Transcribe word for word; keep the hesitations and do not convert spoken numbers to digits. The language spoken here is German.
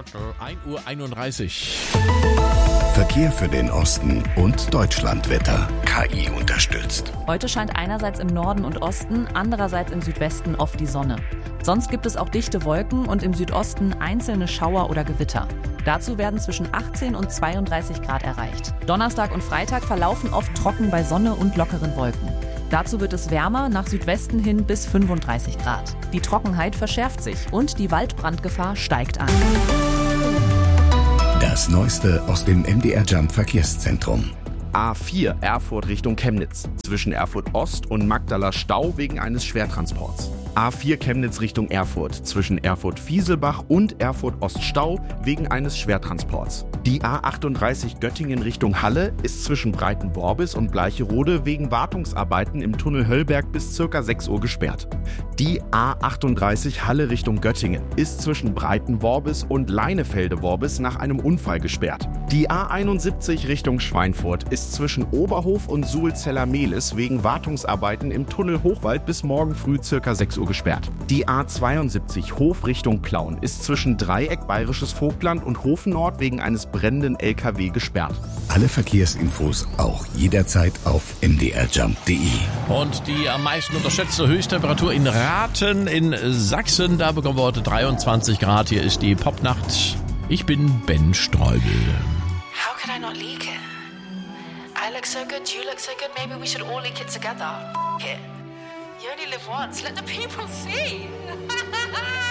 ein Uhr einunddreißig. Verkehr für den Osten und Deutschlandwetter. K I unterstützt. Heute scheint einerseits im Norden und Osten, andererseits im Südwesten oft die Sonne. Sonst gibt es auch dichte Wolken und im Südosten einzelne Schauer oder Gewitter. Dazu werden zwischen achtzehn und zweiunddreißig Grad erreicht. Donnerstag und Freitag verlaufen oft trocken bei Sonne und lockeren Wolken. Dazu wird es wärmer, nach Südwesten hin bis fünfunddreißig Grad. Die Trockenheit verschärft sich und die Waldbrandgefahr steigt an. Das Neueste aus dem M D R Jump Verkehrszentrum. A vier Erfurt Richtung Chemnitz. Zwischen Erfurt Ost und Magdala Stau wegen eines Schwertransports. A vier Chemnitz Richtung Erfurt. Zwischen Erfurt-Fieselbach und Erfurt-Ost Stau wegen eines Schwertransports. Die A achtunddreißig Göttingen Richtung Halle ist zwischen Breitenworbis und Bleicherode wegen Wartungsarbeiten im Tunnel Höllberg bis ca. sechs Uhr gesperrt. Die A achtunddreißig Halle Richtung Göttingen ist zwischen Breitenworbis und Leinefelde-Worbis nach einem Unfall gesperrt. Die A einundsiebzig Richtung Schweinfurt ist zwischen Oberhof und Suhlzeller-Mehlis wegen Wartungsarbeiten im Tunnel Hochwald bis morgen früh ca. sechs Uhr gesperrt. Die A zweiundsiebzig Hof Richtung Plauen ist zwischen Dreieck Bayerisches Vogtland und Hofen Nord wegen eines brennenden L K W gesperrt. Alle Verkehrsinfos auch jederzeit auf m d r jump punkt d e. Und die am meisten unterschätzte Höchsttemperatur in Rathen in Sachsen. Da bekommen wir heute dreiundzwanzig Grad. Hier ist die Popnacht. Ich bin Ben Streubel. How could I not leak it? I look so good, you look so good, maybe we should all leak it together. F- it. You only live once, let the people see.